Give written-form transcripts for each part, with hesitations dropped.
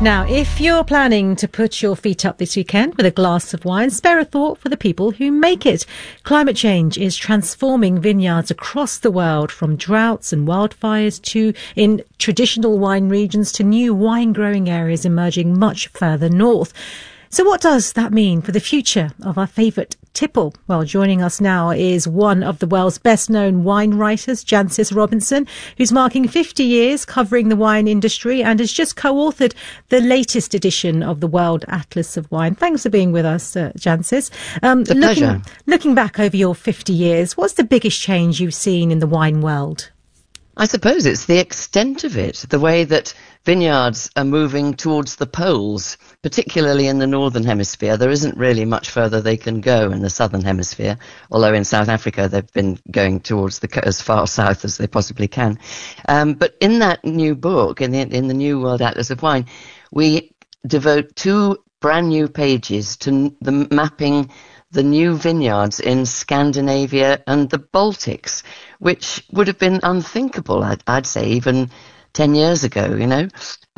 Now, if you're planning to put your feet up this weekend with a glass of wine, spare a thought for the people who make it. Climate change is transforming vineyards across the world, from droughts and wildfires to in traditional wine regions to new wine growing areas emerging much further north. So what does that mean for the future of our favourite tipple? Well, joining us now is one of the world's best-known wine writers, Jancis Robinson, who's marking 50 years covering the wine industry and has just co-authored the latest edition of the World Atlas of Wine. Thanks for being with us, Jancis. It's a pleasure. Looking back over your 50 years, what's the biggest change you've seen in the wine world? I suppose it's the extent of it, the way that vineyards are moving towards the poles, particularly in the northern hemisphere. There isn't really much further they can go in the southern hemisphere, although in South Africa they've been going towards as far south as they possibly can. But in that new book, in the new World Atlas of Wine, we devote 2 brand new pages to the mapping the new vineyards in Scandinavia and the Baltics, which would have been unthinkable, I'd say, even 10 years ago, you know.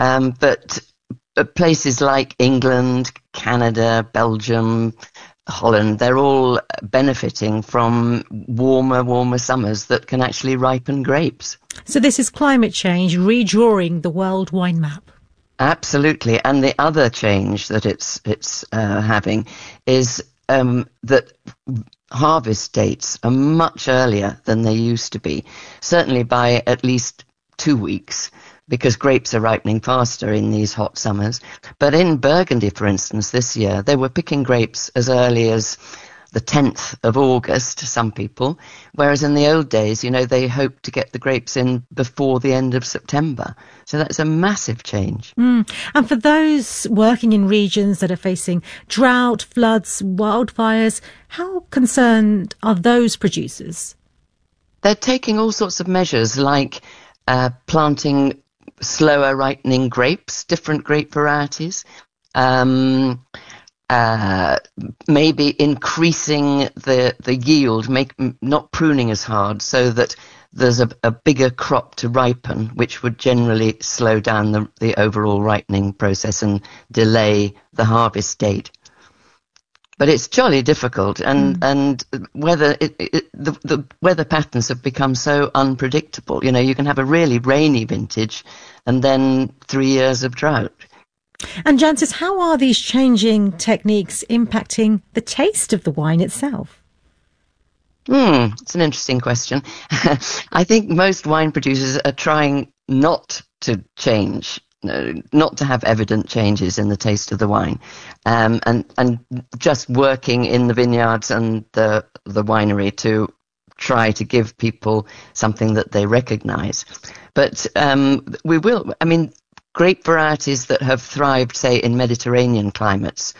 But places like England, Canada, Belgium, Holland, they're all benefiting from warmer summers that can actually ripen grapes. So this is climate change redrawing the world wine map. Absolutely. And the other change that it's having is that harvest dates are much earlier than they used to be, certainly by at least 2 weeks, because grapes are ripening faster in these hot summers. But in Burgundy, for instance, this year, they were picking grapes as early as the 10th of August, some people, whereas in the old days, you know, they hoped to get the grapes in before the end of September. So that's a massive change. And for those working in regions that are facing drought, floods, wildfires, how concerned are those producers? They're taking all sorts of measures, like planting slower ripening grapes, different grape varieties, maybe increasing the yield, not pruning as hard, so that there's a bigger crop to ripen, which would generally slow down the overall ripening process and delay the harvest date. But it's jolly difficult, and the weather patterns have become so unpredictable. You know, you can have a really rainy vintage and then 3 years of drought. And Jancis, how are these changing techniques impacting the taste of the wine itself? It's an interesting question. I think most wine producers are trying not to change, not to have evident changes in the taste of the wine, and just working in the vineyards and the winery to try to give people something that they recognize. But we will, I mean, grape varieties that have thrived, say, in Mediterranean climates,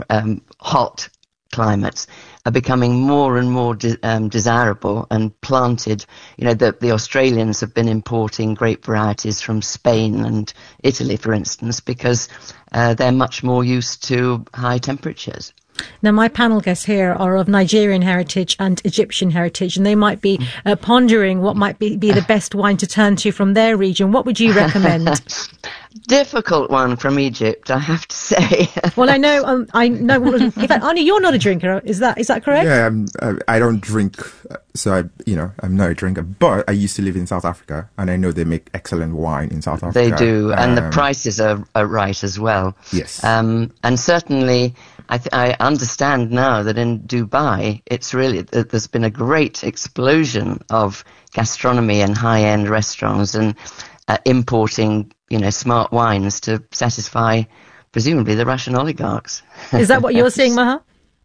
hot climates, are becoming more and more desirable and planted. You know, the Australians have been importing grape varieties from Spain and Italy, for instance, because they're much more used to high temperatures. Now, my panel guests here are of Nigerian heritage and Egyptian heritage, and they might be pondering what might be the best wine to turn to from their region. What would you recommend? Difficult one from Egypt, I have to say. Well, I know. In fact, Arnie, you're not a drinker. Is that correct? Yeah, I don't drink, so I'm not a drinker. But I used to live in South Africa, and I know they make excellent wine in South Africa. They do, and the prices are right as well. Yes, and certainly. I understand now that in Dubai, there's been a great explosion of gastronomy and high-end restaurants and importing, smart wines to satisfy, presumably, the Russian oligarchs. Is that what you're seeing, Maha?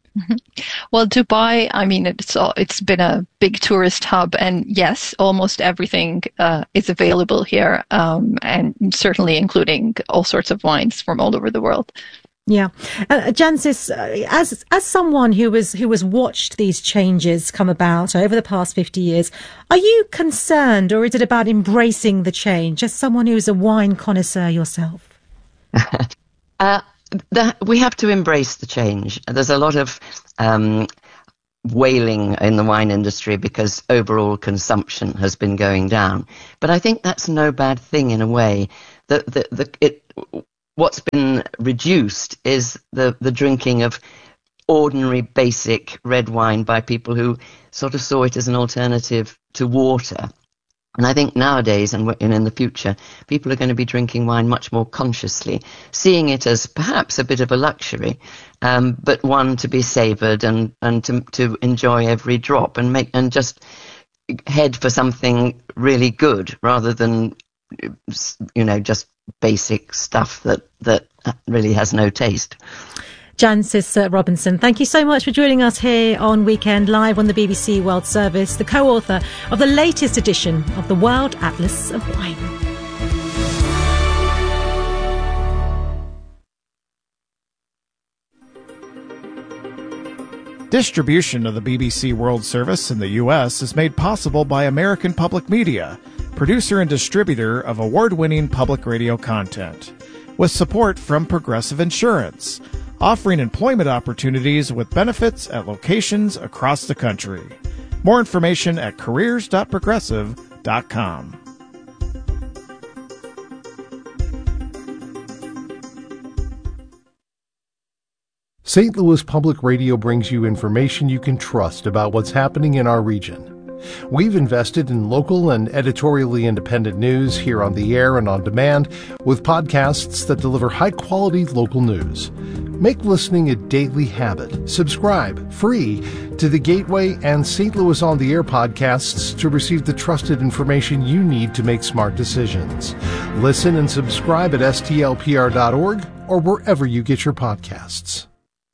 Well, Dubai, I mean, it's been a big tourist hub, and yes, almost everything is available here, and certainly including all sorts of wines from all over the world. Yeah. Jancis, as someone who has watched these changes come about over the past 50 years, are you concerned, or is it about embracing the change, as someone who's a wine connoisseur yourself? We have to embrace the change. There's a lot of wailing in the wine industry because overall consumption has been going down. But I think that's no bad thing in a way. what's been reduced is the drinking of ordinary basic red wine by people who sort of saw it as an alternative to water. And I think nowadays and in the future, people are going to be drinking wine much more consciously, seeing it as perhaps a bit of a luxury, but one to be savoured and to enjoy every drop and just head for something really good rather than, just basic stuff that really has no taste. Jancis Robinson, thank you so much for joining us here on Weekend Live on the BBC World Service, the co-author of the latest edition of the World Atlas of Wine. Distribution of the BBC World Service in the U.S. is made possible by American Public Media, producer and distributor of award-winning public radio content, with support from Progressive Insurance, offering employment opportunities with benefits at locations across the country. More information at careers.progressive.com. St. Louis Public Radio brings you information you can trust about what's happening in our region. We've invested in local and editorially independent news here on the air and on demand with podcasts that deliver high-quality local news. Make listening a daily habit. Subscribe, free, to the Gateway and St. Louis on the Air podcasts to receive the trusted information you need to make smart decisions. Listen and subscribe at stlpr.org or wherever you get your podcasts.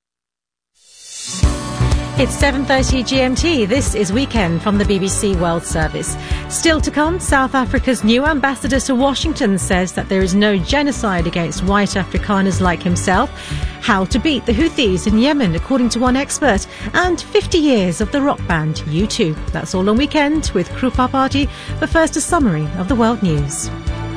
It's 7:30 GMT. This is Weekend from the BBC World Service. Still to come, South Africa's new ambassador to Washington says that there is no genocide against white Afrikaners like himself. How to beat the Houthis in Yemen, according to one expert. And 50 years of the rock band U2. That's all on Weekend with Krupa Party. But first, a summary of the world news.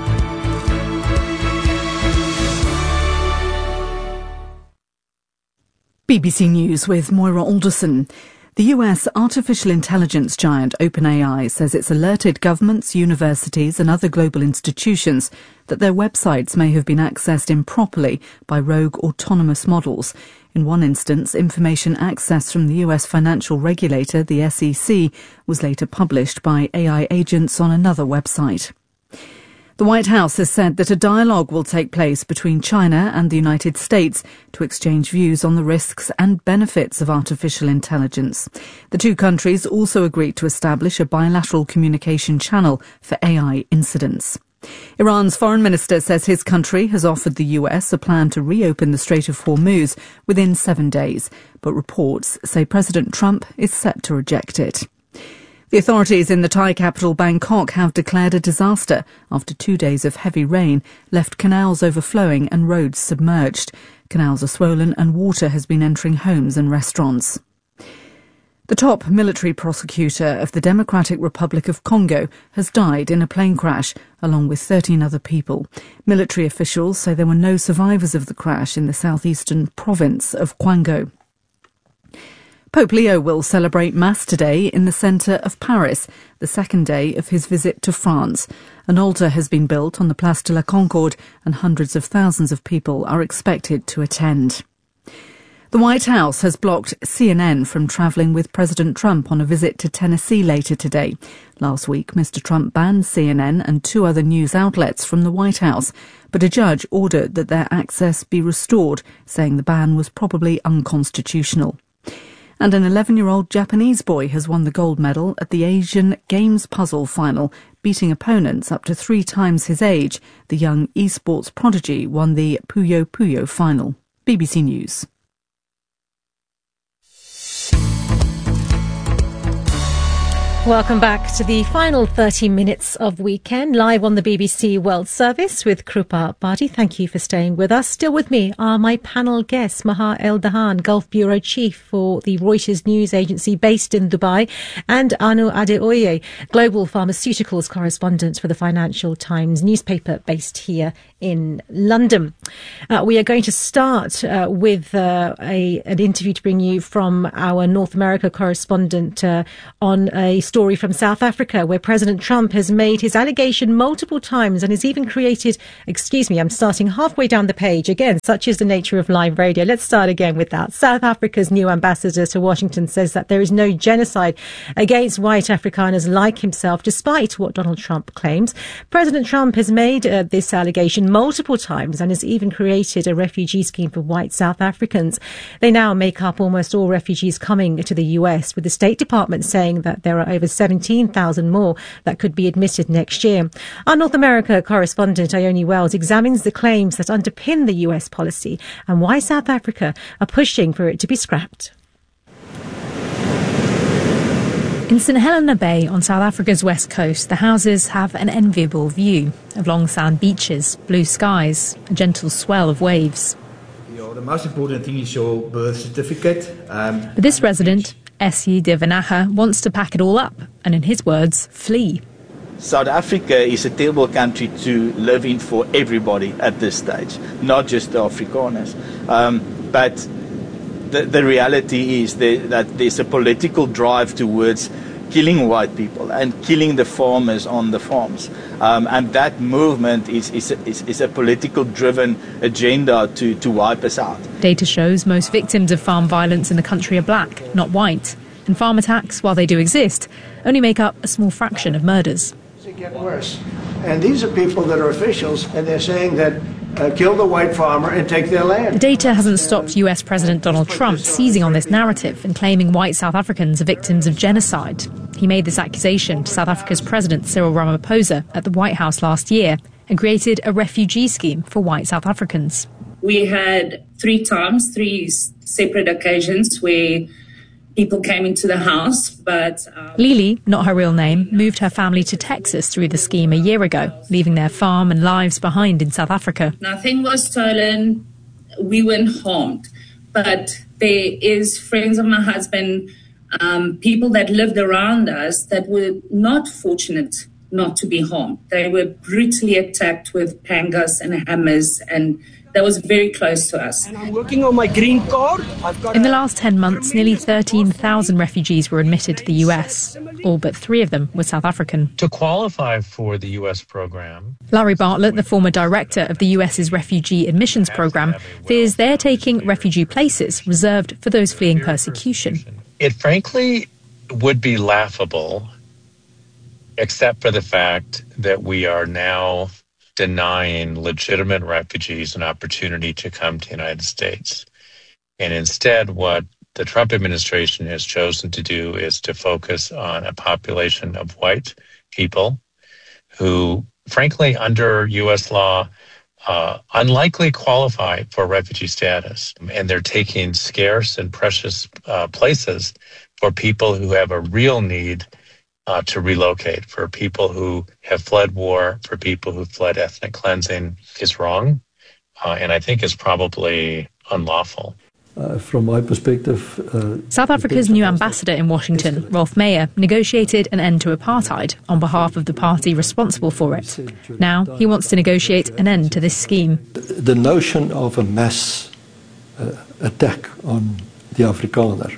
BBC News with Moira Alderson. The US artificial intelligence giant OpenAI says it's alerted governments, universities and other global institutions that their websites may have been accessed improperly by rogue autonomous models. In one instance, information accessed from the US financial regulator, the SEC, was later published by AI agents on another website. The White House has said that a dialogue will take place between China and the United States to exchange views on the risks and benefits of artificial intelligence. The two countries also agreed to establish a bilateral communication channel for AI incidents. Iran's foreign minister says his country has offered the US a plan to reopen the Strait of Hormuz within 7 days, but reports say President Trump is set to reject it. The authorities in the Thai capital Bangkok have declared a disaster after 2 days of heavy rain left canals overflowing and roads submerged. Canals are swollen and water has been entering homes and restaurants. The top military prosecutor of the Democratic Republic of Congo has died in a plane crash, along with 13 other people. Military officials say there were no survivors of the crash in the southeastern province of Kwango. Pope Leo will celebrate Mass today in the centre of Paris, the second day of his visit to France. An altar has been built on the Place de la Concorde and hundreds of thousands of people are expected to attend. The White House has blocked CNN from travelling with President Trump on a visit to Tennessee later today. Last week, Mr. Trump banned CNN and 2 other news outlets from the White House, but a judge ordered that their access be restored, saying the ban was probably unconstitutional. And an 11-year-old Japanese boy has won the gold medal at the Asian Games Puzzle Final, beating opponents up to 3 times his age. The young esports prodigy won the Puyo Puyo Final. BBC News. Welcome back to the final 30 minutes of Weekend, live on the BBC World Service with Krupa Bhatti. Thank you for staying with us. Still with me are my panel guests, Maha El-Dahan, Gulf Bureau Chief for the Reuters News Agency based in Dubai, and Anu Adeoye, Global Pharmaceuticals Correspondent for the Financial Times newspaper based here in London. We are going to start with an interview to bring you from our North America correspondent on a story from South Africa, where President Trump has made his allegation multiple times and has even created, I'm starting halfway down the page. Again, such is the nature of live radio. Let's start again with that. South Africa's new ambassador to Washington says that there is no genocide against white Afrikaners like himself, despite what Donald Trump claims. President Trump has made this allegation multiple times and has even created a refugee scheme for white South Africans. They now make up almost all refugees coming to the US, with the State Department saying that there are over 17,000 more that could be admitted next year. Our North America correspondent Ione Wells examines the claims that underpin the US policy and why South Africa are pushing for it to be scrapped. In St Helena Bay on South Africa's west coast, the houses have an enviable view of long sand beaches, blue skies, a gentle swell of waves. The most important thing is your birth certificate. But this resident, Essie de Vanaga, wants to pack it all up and, in his words, flee. South Africa is a terrible country to live in for everybody at this stage, not just the Afrikaners. But the reality is that there's a political drive towards killing white people and killing the farmers on the farms. And that movement is a political-driven agenda to wipe us out. Data shows most victims of farm violence in the country are black, not white. And farm attacks, while they do exist, only make up a small fraction of murders. It gets worse. And these are people that are officials, and they're saying that kill the white farmer and take their land. The data hasn't stopped US President Donald Trump seizing on this narrative and claiming white South Africans are victims of genocide. He made this accusation to South Africa's President Cyril Ramaphosa at the White House last year and created a refugee scheme for white South Africans. We had three separate occasions where people came into the house, but... Lili, not her real name, moved her family to Texas through the scheme a year ago, leaving their farm and lives behind in South Africa. Nothing was stolen. We weren't harmed. But there is friends of my husband, people that lived around us that were not fortunate not to be harmed. They were brutally attacked with pangas and hammers, and that was very close to us. And I'm working on my green card. In the last 10 months, nearly 13,000 refugees were admitted to the US. All but 3 of them were South African. To qualify for the US program, Larry Bartlett, the former director of the US's refugee admissions program, fears they're taking refugee places reserved for those fleeing persecution. It frankly would be laughable, except for the fact that we are now denying legitimate refugees an opportunity to come to the United States. And instead, what the Trump administration has chosen to do is to focus on a population of white people who, frankly, under U.S. law, unlikely qualify for refugee status. And they're taking scarce and precious places for people who have a real need to relocate, for people who have fled war, for people who fled ethnic cleansing, is wrong, and I think is probably unlawful. From my perspective... South Africa's new ambassador in Washington, Rolf Meyer, negotiated an end to apartheid on behalf of the party responsible for it. Now he wants to negotiate an end to this scheme. The notion of a mass attack on the Afrikaner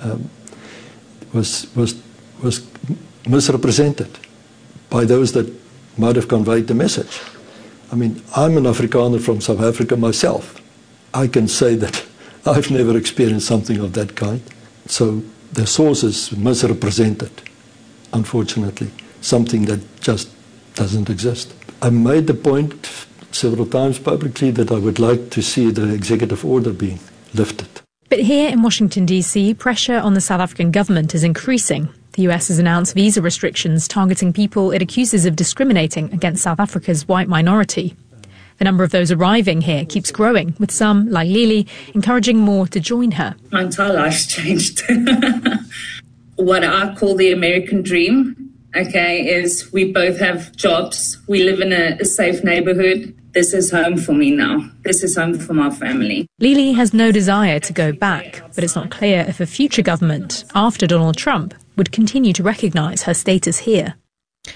was misrepresented by those that might have conveyed the message. I mean, I'm an Afrikaner from South Africa myself. I can say that I've never experienced something of that kind. So the source is misrepresented, unfortunately, something that just doesn't exist. I made the point several times publicly that I would like to see the executive order being lifted. But here in Washington, D.C., pressure on the South African government is increasing. The US has announced visa restrictions targeting people it accuses of discriminating against South Africa's white minority. The number of those arriving here keeps growing, with some, like Lili, encouraging more to join her. My entire life's changed. What I call the American dream, is we both have jobs. We live in a safe neighborhood. This is home for me now. This is home for my family. Lili has no desire to go back, but it's not clear if a future government, after Donald Trump, would continue to recognise her status here.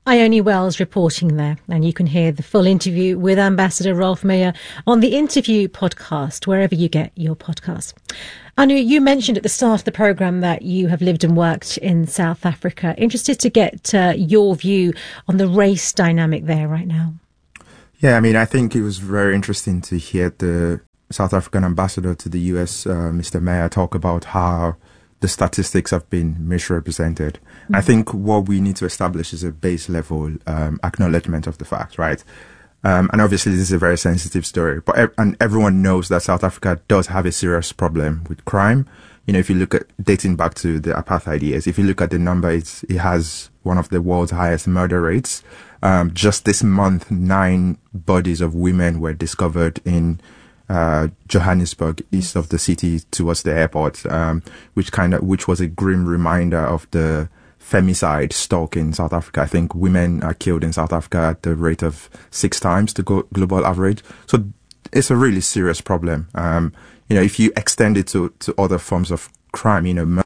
Ione Wells reporting there, and you can hear the full interview with Ambassador Rolf Meyer on the Interview podcast, wherever you get your podcasts. Anu, you mentioned at the start of the programme that you have lived and worked in South Africa. Interested to get your view on the race dynamic there right now. Yeah, I mean, I think it was very interesting to hear the South African ambassador to the US, Mr. Meyer, talk about how the statistics have been misrepresented. Mm-hmm. I think what we need to establish is a base level acknowledgement of the fact, right? And obviously this is a very sensitive story, but and everyone knows that South Africa does have a serious problem with crime. You know, if you look at dating back to the apartheid years, if you look at the number, it has one of the world's highest murder rates. Just this month, 9 bodies of women were discovered in Johannesburg, east of the city towards the airport, which was a grim reminder of the femicide stock in South Africa. I think women are killed in South Africa at the rate of 6 times the global average. So it's a really serious problem. You know, if you extend it to other forms of crime, you know.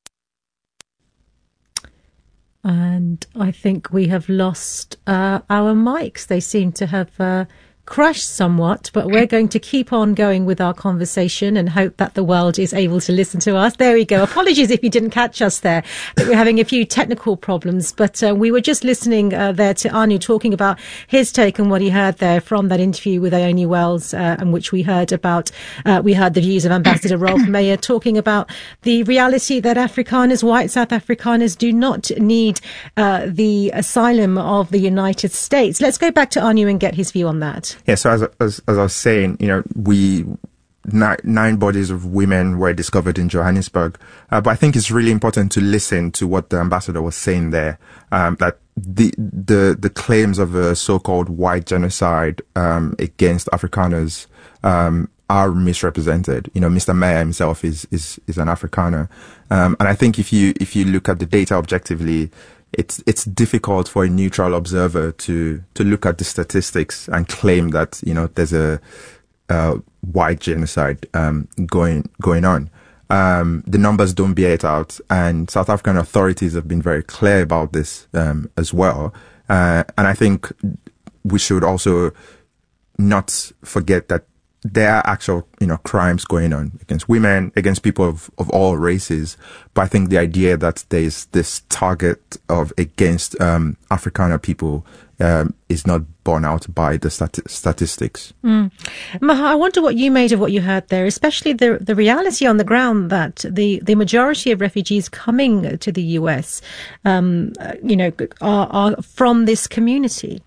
And I think we have lost our mics. They seem to have crashed somewhat, but we're going to keep on going with our conversation and hope that the world is able to listen to us. There we go. Apologies if you didn't catch us there. We're having a few technical problems, but we were just listening there to Anu talking about his take on what he heard there from that interview with Ione Wells, in which we heard the views of Ambassador Rolf Meyer talking about the reality that Afrikaners, white South Afrikaners, do not need the asylum of the United States. Let's go back to Anu and get his view on that. Yeah, so as I was saying, you know, 9 bodies of women were discovered in Johannesburg. But I think it's really important to listen to what the ambassador was saying there, that the claims of a so-called white genocide against Afrikaners are misrepresented. You know, Mr. Meyer himself is an Afrikaner. And I think if you look at the data objectively, it's difficult for a neutral observer to look at the statistics and claim that, you know, there's a white genocide going on. The numbers don't bear it out, and South African authorities have been very clear about this as well. And I think we should also not forget that there are actual, you know, crimes going on against women, against people of all races. But I think the idea that there's this target against Afrikaner people is not borne out by the statistics. Maha, I wonder what you made of what you heard there, especially the reality on the ground that the majority of refugees coming to the US, you know, are from this community.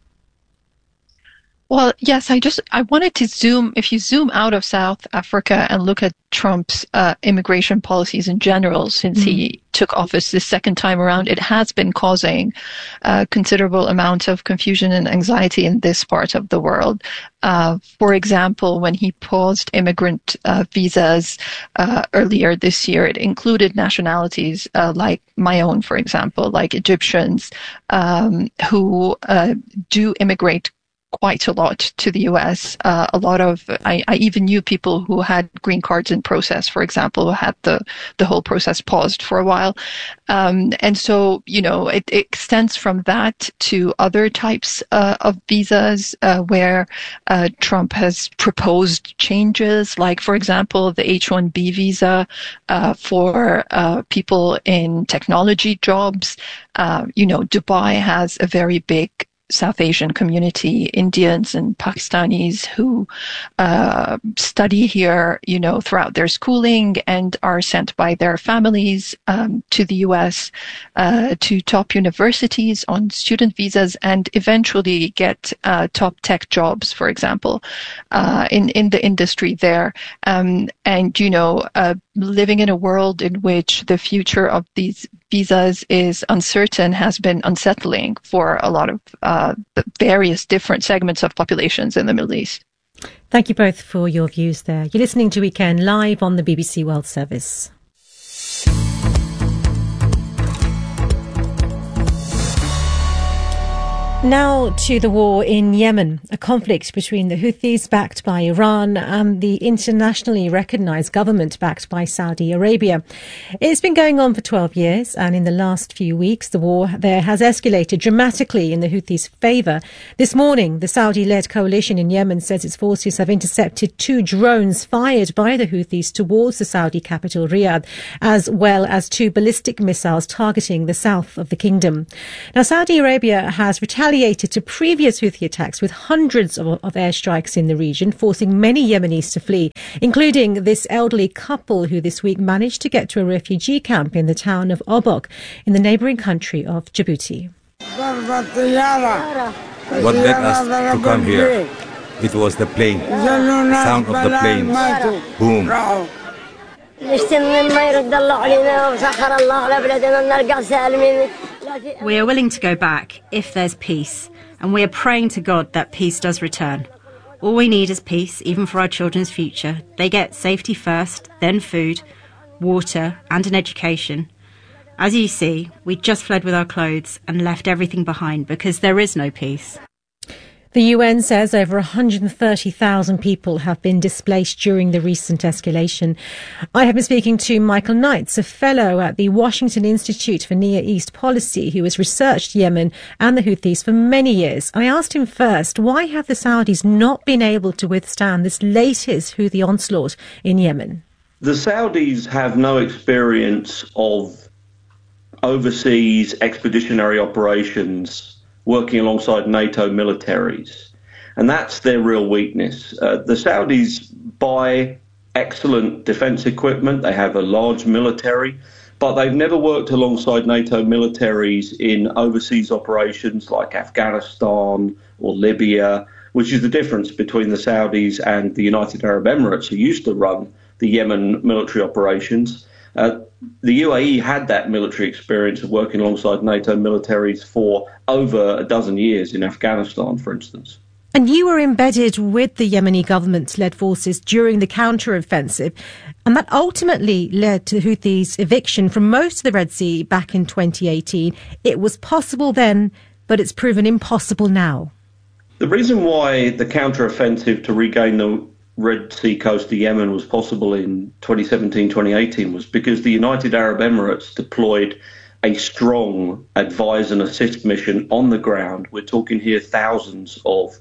Well, yes, I wanted to if you zoom out of South Africa and look at Trump's immigration policies in general, since he took office this second time around, it has been causing a considerable amount of confusion and anxiety in this part of the world. For example, when he paused immigrant visas earlier this year, it included nationalities like my own, for example, like Egyptians, who do immigrate quite a lot to the US. A lot of, I even knew people who had green cards in process, for example, who had the whole process paused for a while. And so, you know, it extends from that to other types of visas where Trump has proposed changes, like, for example, the H-1B visa for people in technology jobs. You know, Dubai has a very big South Asian community, Indians and Pakistanis who study here, you know, throughout their schooling and are sent by their families to the US to top universities on student visas and eventually get top tech jobs, for example, in the industry there. And, you know, living in a world in which the future of these visas is uncertain has been unsettling for a lot of the various different segments of populations in the Middle East. Thank you both for your views there. You're listening to Weekend Live on the BBC World Service. Now to the war in Yemen, a conflict between the Houthis backed by Iran and the internationally recognised government backed by Saudi Arabia. It's been going on for 12 years, and in the last few weeks the war there has escalated dramatically in the Houthis' favour. This morning the Saudi-led coalition in Yemen says its forces have intercepted 2 drones fired by the Houthis towards the Saudi capital Riyadh, as well as 2 ballistic missiles targeting the south of the kingdom. Now Saudi Arabia has retaliated to previous Houthi attacks with hundreds of airstrikes in the region, forcing many Yemenis to flee, including this elderly couple who this week managed to get to a refugee camp in the town of Obok in the neighbouring country of Djibouti. What led us to come here? It was the plane, sound of the planes, boom. We are willing to go back if there's peace, and we are praying to God that peace does return. All we need is peace, even for our children's future. They get safety first, then food, water, and an education. As you see, we just fled with our clothes and left everything behind because there is no peace. The UN says over 130,000 people have been displaced during the recent escalation. I have been speaking to Michael Knights, a fellow at the Washington Institute for Near East Policy, who has researched Yemen and the Houthis for many years. I asked him first, why have the Saudis not been able to withstand this latest Houthi onslaught in Yemen? The Saudis have no experience of overseas expeditionary operations working alongside NATO militaries. And that's their real weakness. The Saudis buy excellent defence equipment. They have a large military, but they've never worked alongside NATO militaries in overseas operations like Afghanistan or Libya, which is the difference between the Saudis and the United Arab Emirates, who used to run the Yemen military operations. The UAE had that military experience of working alongside NATO militaries for over a dozen years in Afghanistan, for instance. And you were embedded with the Yemeni government-led forces during the counter-offensive, and that ultimately led to the Houthis' eviction from most of the Red Sea back in 2018. It was possible then, but it's proven impossible now. The reason why the counter-offensive to regain the Red Sea coast of Yemen was possible in 2017-2018 was because the United Arab Emirates deployed a strong advise and assist mission on the ground. We're talking here thousands of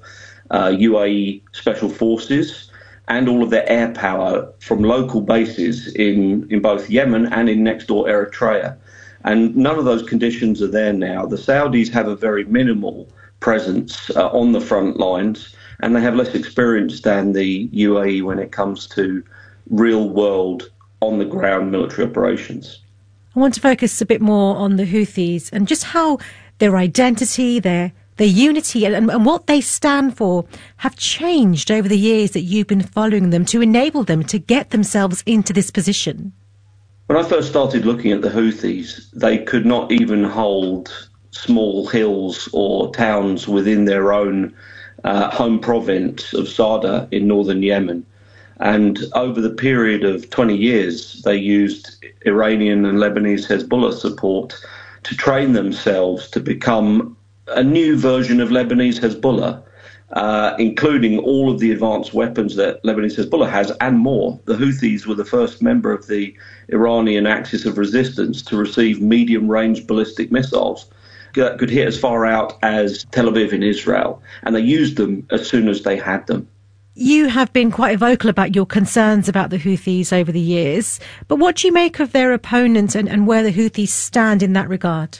UAE special forces and all of their air power from local bases in both Yemen and in next door Eritrea. And none of those conditions are there now. The Saudis have a very minimal presence on the front lines, and they have less experience than the UAE when it comes to real-world, on-the-ground military operations. I want to focus a bit more on the Houthis and just how their identity, their unity and what they stand for have changed over the years that you've been following them to enable them to get themselves into this position. When I first started looking at the Houthis, they could not even hold small hills or towns within their own home province of Sada in northern Yemen. And over the period of 20 years, they used Iranian and Lebanese Hezbollah support to train themselves to become a new version of Lebanese Hezbollah, including all of the advanced weapons that Lebanese Hezbollah has and more. The Houthis were the first member of the Iranian Axis of Resistance to receive medium-range ballistic missiles that could hit as far out as Tel Aviv in Israel, and they used them as soon as they had them. You have been quite vocal about your concerns about the Houthis over the years, but what do you make of their opponents and where the Houthis stand in that regard?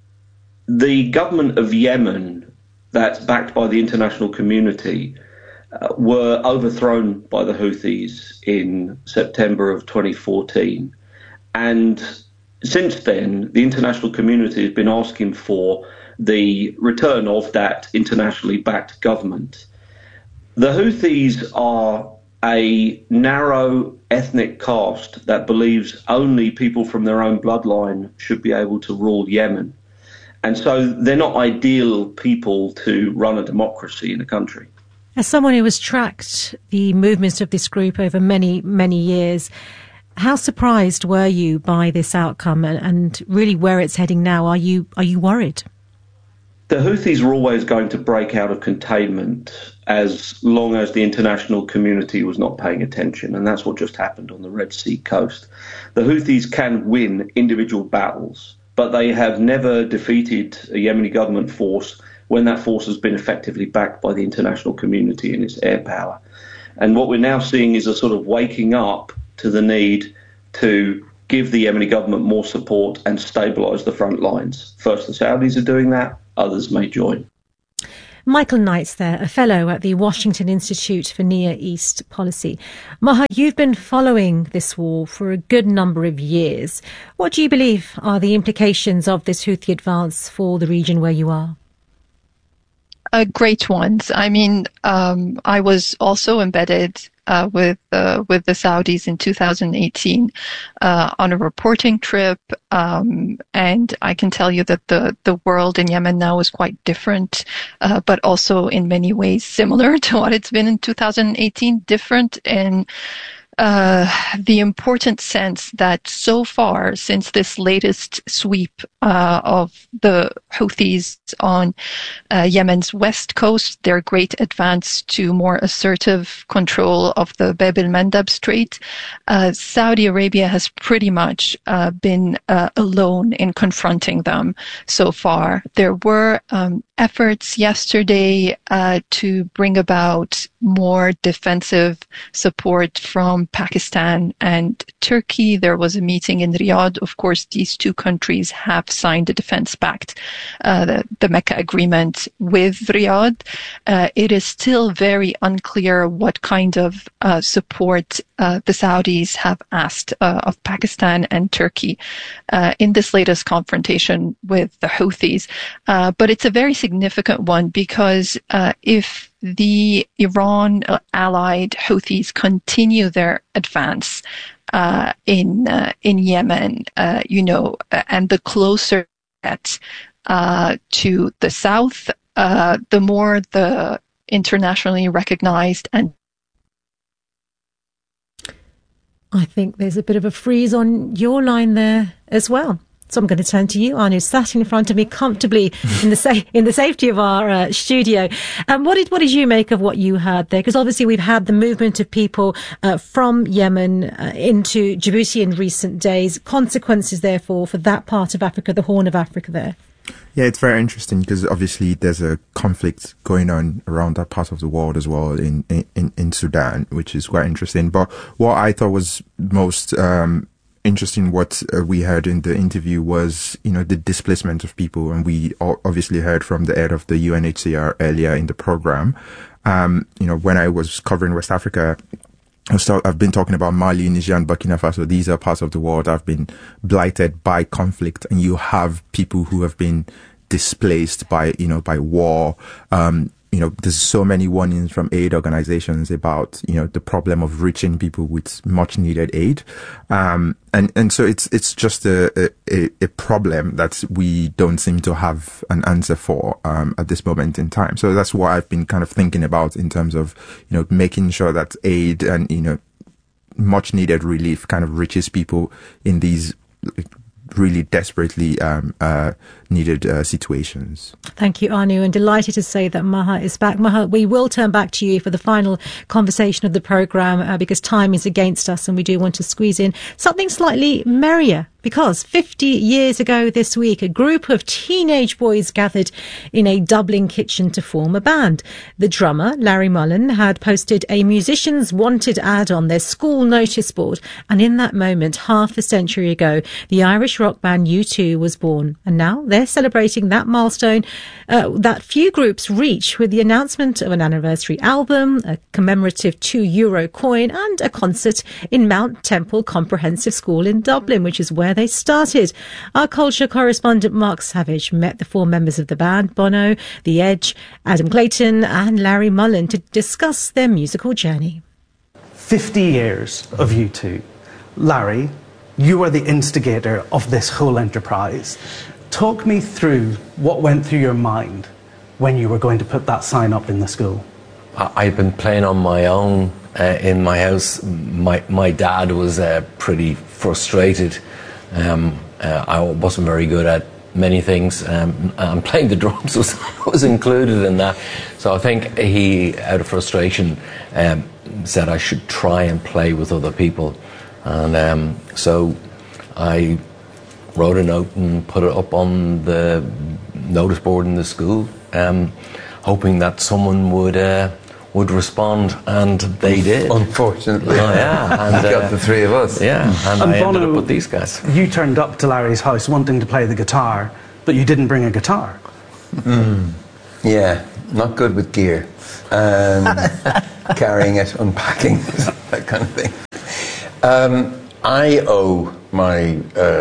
The government of Yemen, that's backed by the international community, were overthrown by the Houthis in September of 2014. And since then, the international community has been asking for the return of that internationally backed government. The Houthis are a narrow ethnic caste that believes only people from their own bloodline should be able to rule Yemen. And so they're not ideal people to run a democracy in a country. As someone who has tracked the movements of this group over many, many years, how surprised were you by this outcome and really where it's heading now? Are you worried? The Houthis were always going to break out of containment as long as the international community was not paying attention, and that's what just happened on the Red Sea coast. The Houthis can win individual battles, but they have never defeated a Yemeni government force when that force has been effectively backed by the international community and its air power. And what we're now seeing is a sort of waking up to the need to give the Yemeni government more support and stabilise the front lines. First, the Saudis are doing that. Others may join. Michael Knight's there, a fellow at the Washington Institute for Near East Policy. Maha, you've been following this war for a good number of years. What do you believe are the implications of this Houthi advance for the region where you are? Great ones. I mean, I was also embedded with the Saudis in 2018 on a reporting trip, and I can tell you that the world in Yemen now is quite different, but also in many ways similar to what it's been in 2018. Different in the important sense that so far, since this latest sweep of the Houthis on Yemen's west coast, their great advance to more assertive control of the Bab el-Mandab Strait, Saudi Arabia has pretty much been alone in confronting them so far. There were efforts yesterday to bring about more defensive support from Pakistan and Turkey. There was a meeting in Riyadh. Of course, these two countries have signed a defense pact, the Mecca Agreement with Riyadh. It is still very unclear what kind of support the Saudis have asked of Pakistan and Turkey in this latest confrontation with the Houthis. But it's a very significant one because if the Iran-allied Houthis continue their advance in Yemen, and the closer it to the south, the more the internationally recognized and I think there's a bit of a freeze on your line there as well. So I'm going to turn to you, Anu, sat in front of me comfortably in the safety of our studio. What did you make of what you heard there? Because obviously we've had the movement of people from Yemen into Djibouti in recent days. Consequences, therefore, for that part of Africa, the Horn of Africa there. Yeah, it's very interesting because obviously there's a conflict going on around that part of the world as well in Sudan, which is quite interesting. But what I thought was most interesting, what we heard in the interview was, the displacement of people. And we obviously heard from the head of the UNHCR earlier in the program. When I was covering West Africa, I've been talking about Mali, Niger, and Burkina Faso. These are parts of the world that have been blighted by conflict, and you have people who have been displaced by war. There's so many warnings from aid organizations about, the problem of reaching people with much needed aid. And so it's just a problem that we don't seem to have an answer for, at this moment in time. So that's what I've been kind of thinking about in terms of, making sure that aid and, much needed relief kind of reaches people in these really desperately needed situations. Thank you, Anu, and delighted to say that Maha is back. Maha, we will turn back to you for the final conversation of the programme because time is against us and we do want to squeeze in something slightly merrier. Because 50 years ago this week, a group of teenage boys gathered in a Dublin kitchen to form a band. The drummer, Larry Mullen, had posted a musicians wanted ad on their school notice board. And in that moment, half a century ago, the Irish rock band U2 was born. And now they're celebrating that milestone that few groups reach with the announcement of an anniversary album, a commemorative €2 coin and a concert in Mount Temple Comprehensive School in Dublin, which is where they started. Our culture correspondent Mark Savage met the four members of the band, Bono, The Edge, Adam Clayton and Larry Mullen, to discuss their musical journey. 50 years of U2. Larry, you were the instigator of this whole enterprise. Talk me through what went through your mind when you were going to put that sign up in the school. I'd been playing on my own in my house. My dad was pretty frustrated. I wasn't very good at many things. And playing the drums was included in that. So I think he, out of frustration, said I should try and play with other people. And so I wrote a note and put it up on the notice board in the school, hoping that someone would respond, and they did. Unfortunately. Oh, yeah. And got the three of us. Yeah, and I ended up with these guys. You turned up to Larry's house wanting to play the guitar, but you didn't bring a guitar. Yeah, not good with gear. Carrying it, unpacking, that kind of thing. I owe my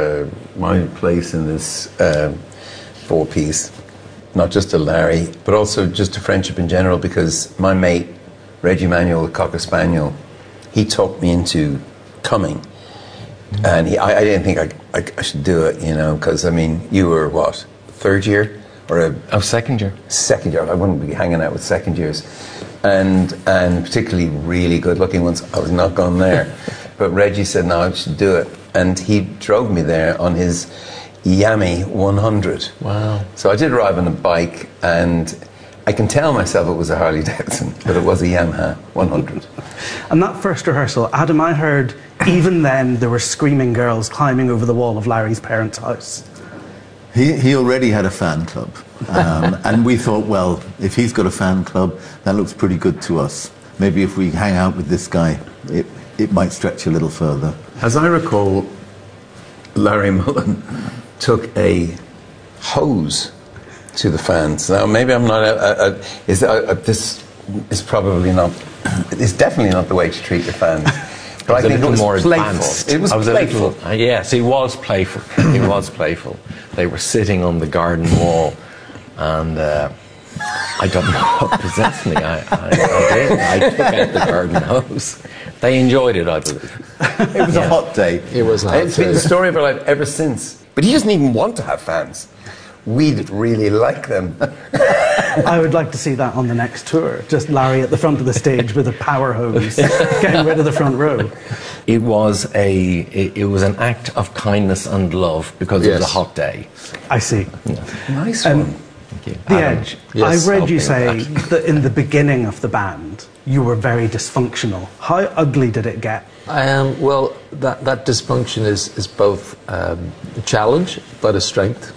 place in this four-piece not just to Larry, but also just to friendship in general, because my mate, Reggie Manuel, the Cocker Spaniel, he talked me into coming. And I didn't think I should do it, because, you were, what, third year? Second year. Second year. I wouldn't be hanging out with second years. And particularly really good-looking ones. I was not going there. But Reggie said, no, I should do it. And he drove me there on his Yami 100. Wow. So I did arrive on a bike, and I can tell myself it was a Harley Davidson, but it was a Yamaha 100. And that first rehearsal, Adam, I heard even then there were screaming girls climbing over the wall of Larry's parents' house. He already had a fan club. And we thought, well, if he's got a fan club, that looks pretty good to us. Maybe if we hang out with this guy, it might stretch a little further. As I recall, Larry Mullen took a hose to the fans. Now, maybe I'm not this is probably not, it's definitely not the way to treat your fans. But I think it was more playful. Advanced. It was playful. Yes, he was playful. He was playful. They were sitting on the garden wall, and I don't know what possessed me. I did. I took out the garden hose. They enjoyed it, I believe. It was a hot day. It was a hot day. It's been the story of our life ever since. But he doesn't even want to have fans. We'd really like them. I would like to see that on the next tour. Just Larry at the front of the stage with a power hose, getting rid of the front row. It was an act of kindness and love, because it was a hot day. I see. Yeah. Nice one. Thank you. The Edge. Yes, I read you say that in the beginning of the band you were very dysfunctional. How ugly did it get? Well, that dysfunction is both a challenge but a strength,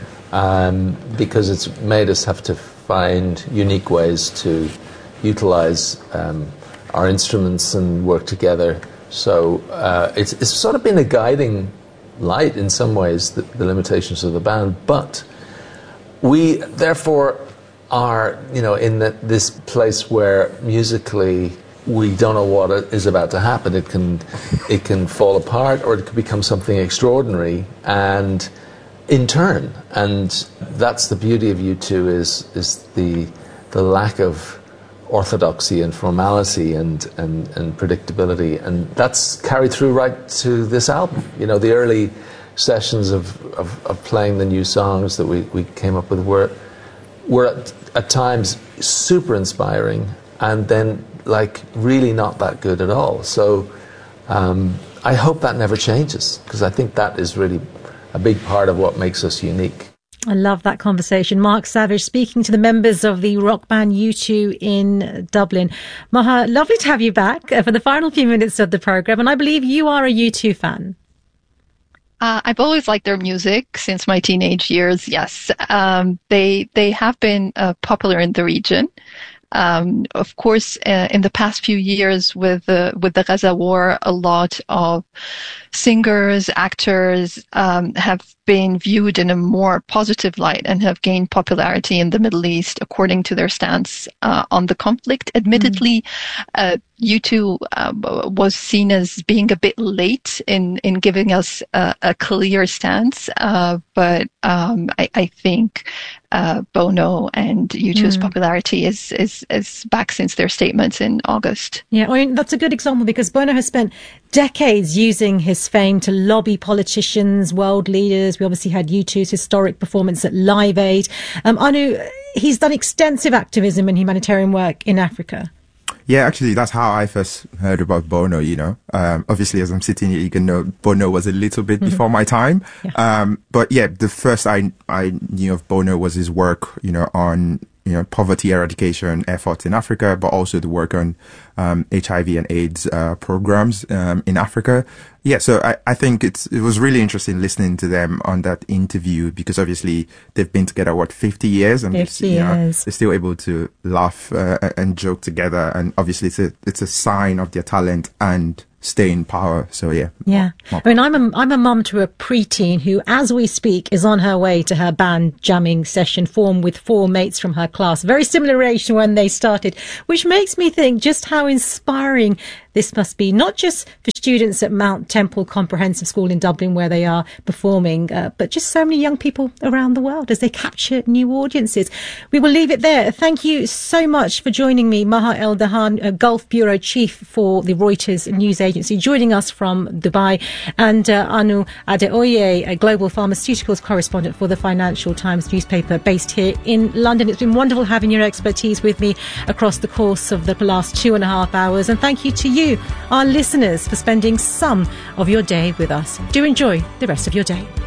because it's made us have to find unique ways to utilize our instruments and work together. So it's sort of been a guiding light in some ways, the limitations of the band, but we therefore are, in this place where musically we don't know what is about to happen. It can fall apart, or it can become something extraordinary, and in turn. And that's the beauty of U2 is the lack of orthodoxy and formality and predictability, and that's carried through right to this album. The early sessions of playing the new songs that we came up with were at times super inspiring, and then really not that good at all. So I hope that never changes, because I think that is really a big part of what makes us unique. I love that conversation. Mark Savage speaking to the members of the rock band U2 in Dublin. Maha, lovely to have you back for the final few minutes of the programme, and I believe you are a U2 fan. I've always liked their music since my teenage years, yes. They have been popular in the region. Of course, in the past few years with the Gaza war, a lot of singers, actors have been viewed in a more positive light and have gained popularity in the Middle East according to their stance on the conflict. Admittedly, U2 was seen as being a bit late in giving us a clear stance, but I think Bono and U2's popularity is back since their statements in August. Yeah, I mean, that's a good example, because Bono has spent decades using his fame to lobby politicians, world leaders. We obviously had U2's historic performance at Live Aid. Anu, he's done extensive activism and humanitarian work in Africa. Yeah, actually, that's how I first heard about Bono, obviously, as I'm sitting here, you can know Bono was a little bit before my time. Yeah. But yeah, the first I knew of Bono was his work, on poverty eradication efforts in Africa, but also the work on HIV and AIDS programs in Africa. Yeah, so I think it was really interesting listening to them on that interview, because obviously they've been together 50 years, and 50 years. They're still able to laugh and joke together, and obviously it's a sign of their talent and stay in power. So yeah. I mean, I'm a mum to a preteen who, as we speak, is on her way to her band jamming session formed with 4 mates from her class, very similar age to when they started, which makes me think just how inspiring this must be, not just for students at Mount Temple Comprehensive School in Dublin, where they are performing, but just so many young people around the world as they capture new audiences. We will leave it there. Thank you so much for joining me, Maha El-Dahan, Gulf Bureau Chief for the Reuters News Agency, joining us from Dubai, and Anu Adeoye, a global pharmaceuticals correspondent for the Financial Times newspaper based here in London. It's been wonderful having your expertise with me across the course of the last 2.5 hours, and thank you to you, our listeners, for spending some of your day with us. Do enjoy the rest of your day.